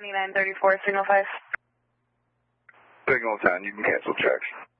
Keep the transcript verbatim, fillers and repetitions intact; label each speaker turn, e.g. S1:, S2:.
S1: nine thirty-four, signal five.
S2: Signal ten, you can cancel checks.